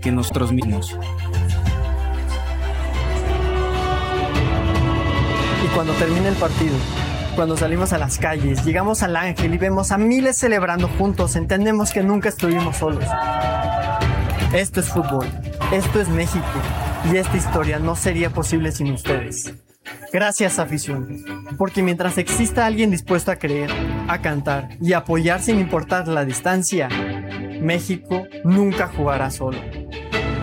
que nosotros mismos. Y cuando termina el partido, cuando salimos a las calles, llegamos al Ángel y vemos a miles celebrando juntos, entendemos que nunca estuvimos solos. Esto es fútbol, esto es México, y esta historia no sería posible sin ustedes. Gracias, afición, porque mientras exista alguien dispuesto a creer, a cantar y a apoyar sin importar la distancia, México nunca jugará solo.